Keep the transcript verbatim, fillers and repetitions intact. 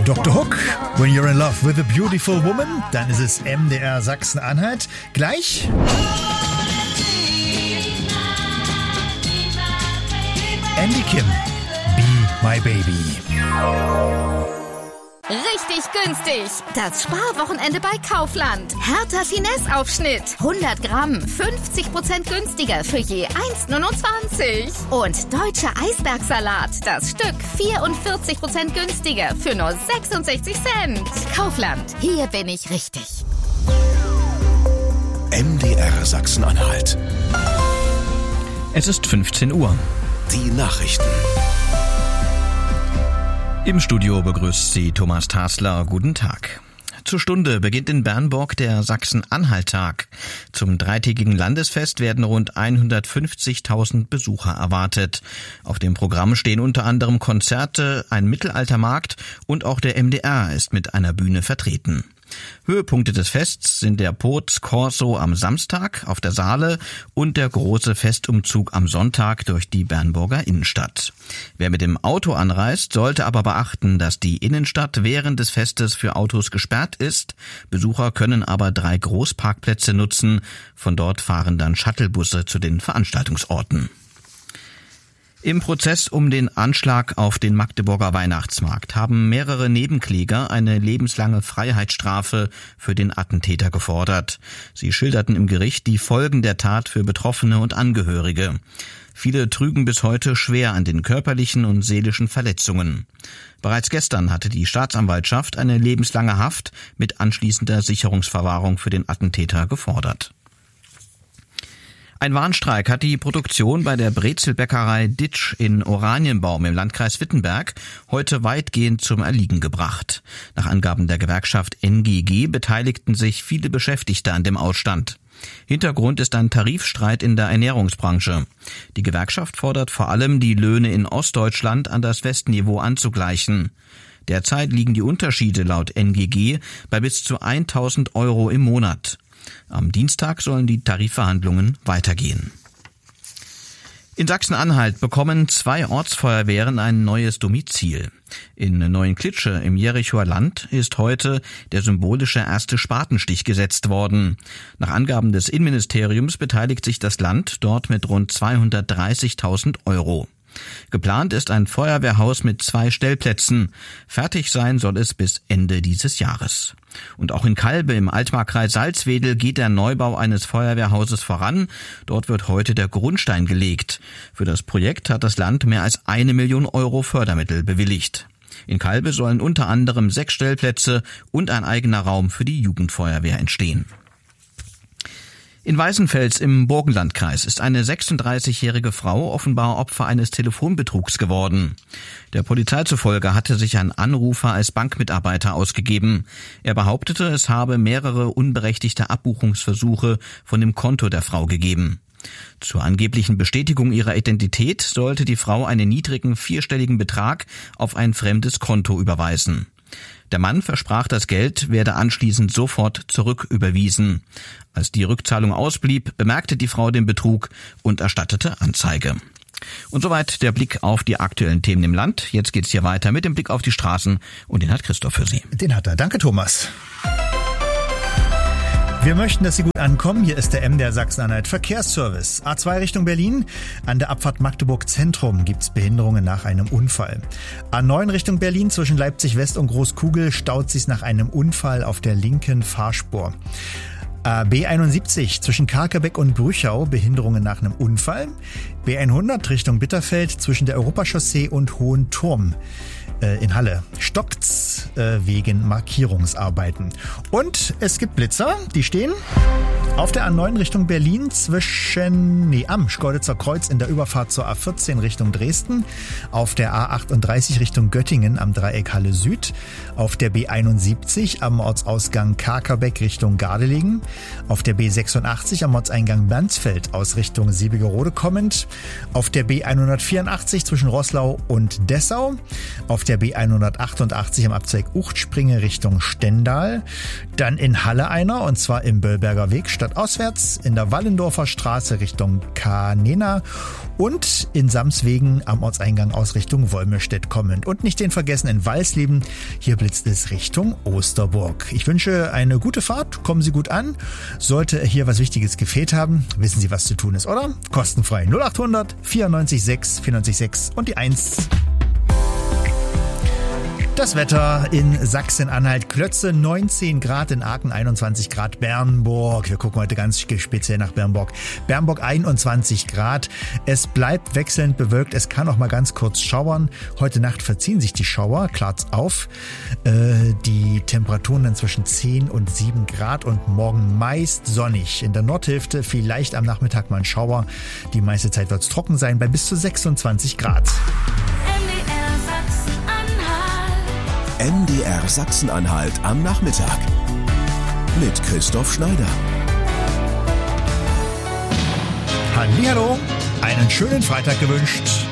Doktor Hook, When You're in Love with a Beautiful Woman, dann ist es M D R Sachsen-Anhalt. Gleich Andy Kim, Be My Baby. Richtig günstig. Das Sparwochenende bei Kaufland. Hertha Finesse-Aufschnitt. hundert Gramm, fünfzig Prozent günstiger für je eins Komma neunundzwanzig. Und deutscher Eisbergsalat. Das Stück vierundvierzig Prozent günstiger für nur sechsundsechzig Cent. Kaufland. Hier bin ich richtig. M D R Sachsen-Anhalt. Es ist fünfzehn Uhr. Die Nachrichten. Im Studio begrüßt Sie Thomas Tasler. Guten Tag. Zur Stunde beginnt in Bernburg der Sachsen-Anhalt-Tag. Zum dreitägigen Landesfest werden rund hundertfünfzigtausend Besucher erwartet. Auf dem Programm stehen unter anderem Konzerte, ein Mittelaltermarkt und auch der M D R ist mit einer Bühne vertreten. Höhepunkte des Fests sind der Poz Corso am Samstag auf der Saale und der große Festumzug am Sonntag durch die Bernburger Innenstadt. Wer mit dem Auto anreist, sollte aber beachten, dass die Innenstadt während des Festes für Autos gesperrt ist. Besucher können aber drei Großparkplätze nutzen. Von dort fahren dann Shuttlebusse zu den Veranstaltungsorten. Im Prozess um den Anschlag auf den Magdeburger Weihnachtsmarkt haben mehrere Nebenkläger eine lebenslange Freiheitsstrafe für den Attentäter gefordert. Sie schilderten im Gericht die Folgen der Tat für Betroffene und Angehörige. Viele trügen bis heute schwer an den körperlichen und seelischen Verletzungen. Bereits gestern hatte die Staatsanwaltschaft eine lebenslange Haft mit anschließender Sicherungsverwahrung für den Attentäter gefordert. Ein Warnstreik hat die Produktion bei der Brezelbäckerei Ditsch in Oranienbaum im Landkreis Wittenberg heute weitgehend zum Erliegen gebracht. Nach Angaben der Gewerkschaft N G G beteiligten sich viele Beschäftigte an dem Ausstand. Hintergrund ist ein Tarifstreit in der Ernährungsbranche. Die Gewerkschaft fordert vor allem, die Löhne in Ostdeutschland an das Westniveau anzugleichen. Derzeit liegen die Unterschiede laut N G G bei bis zu tausend Euro im Monat. Am Dienstag sollen die Tarifverhandlungen weitergehen. In Sachsen-Anhalt bekommen zwei Ortsfeuerwehren ein neues Domizil. In Neuenklitsche im Jerichoer Land ist heute der symbolische erste Spatenstich gesetzt worden. Nach Angaben des Innenministeriums beteiligt sich das Land dort mit rund zweihundertdreißigtausend Euro. Geplant ist ein Feuerwehrhaus mit zwei Stellplätzen. Fertig sein soll es bis Ende dieses Jahres. Und auch in Kalbe im Altmarkkreis Salzwedel geht der Neubau eines Feuerwehrhauses voran. Dort wird heute der Grundstein gelegt. Für das Projekt hat das Land mehr als eine Million Euro Fördermittel bewilligt. In Kalbe sollen unter anderem sechs Stellplätze und ein eigener Raum für die Jugendfeuerwehr entstehen. In Weißenfels im Burgenlandkreis ist eine sechsunddreißigjährige Frau offenbar Opfer eines Telefonbetrugs geworden. Der Polizei zufolge hatte sich ein Anrufer als Bankmitarbeiter ausgegeben. Er behauptete, es habe mehrere unberechtigte Abbuchungsversuche von dem Konto der Frau gegeben. Zur angeblichen Bestätigung ihrer Identität sollte die Frau einen niedrigen vierstelligen Betrag auf ein fremdes Konto überweisen. Der Mann versprach, das Geld werde anschließend sofort zurücküberwiesen. Als die Rückzahlung ausblieb, bemerkte die Frau den Betrug und erstattete Anzeige. Und soweit der Blick auf die aktuellen Themen im Land. Jetzt geht's hier weiter mit dem Blick auf die Straßen und den hat Christoph für Sie. Den hat er. Danke, Thomas. Wir möchten, dass Sie gut ankommen. Hier ist der M D R Sachsen-Anhalt Verkehrsservice. A zwei Richtung Berlin. An der Abfahrt Magdeburg Zentrum gibt's Behinderungen nach einem Unfall. A neun Richtung Berlin zwischen Leipzig West und Großkugel staut sich's nach einem Unfall auf der linken Fahrspur. B einundsiebzig zwischen Karkebeck und Brüchau, Behinderungen nach einem Unfall. B hundert Richtung Bitterfeld zwischen der Europachaussee und Hohen Turm äh, in Halle. Stockt's äh, wegen Markierungsarbeiten. Und es gibt Blitzer, die stehen auf der A neun Richtung Berlin zwischen, nee, am Schkeuditzer Kreuz in der Überfahrt zur A vierzehn Richtung Dresden, auf der A achtunddreißig Richtung Göttingen am Dreieck Halle Süd, auf der B einundsiebzig am Ortsausgang Karkerbeck Richtung Gardelegen, auf der B sechsundachtzig am Ortseingang Bernsfeld aus Richtung Siebigerode kommend, auf der B hundertvierundachtzig zwischen Roßlau und Dessau, auf der B hundertachtundachtzig am Abzweig Uchtspringe Richtung Stendal, dann in Halle einer, und zwar im Böllberger Weg statt Neustadt auswärts, in der Wallendorfer Straße Richtung Kanena und in Samswegen am Ortseingang aus Richtung Wolmirstedt kommend. Und nicht den vergessen in Walsleben, hier blitzt es Richtung Osterburg. Ich wünsche eine gute Fahrt, kommen Sie gut an. Sollte hier was Wichtiges gefehlt haben, wissen Sie, was zu tun ist, oder? Kostenfrei null acht hundert vierundneunzig sechs vierundneunzig sechs und die eins. Das Wetter in Sachsen-Anhalt, Klötze neunzehn Grad, in Aachen einundzwanzig Grad, Bernburg, wir gucken heute ganz speziell nach Bernburg, Bernburg einundzwanzig Grad, es bleibt wechselnd bewölkt, es kann auch mal ganz kurz schauern, heute Nacht verziehen sich die Schauer, klart's auf, äh, die Temperaturen dann zwischen zehn und sieben Grad und morgen meist sonnig, in der Nordhälfte vielleicht am Nachmittag mal ein Schauer, die meiste Zeit wird's trocken sein bei bis zu sechsundzwanzig Grad. M D R Sachsen-Anhalt am Nachmittag mit Christoph Schneider. Hallihallo, einen schönen Freitag gewünscht.